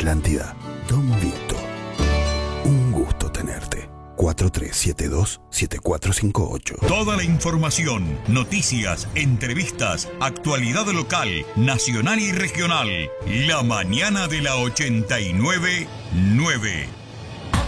Atlántida, Don Vito. Un gusto tenerte. 4372-7458. Toda la información, noticias, entrevistas, actualidad local, nacional y regional. La mañana de la 89.9.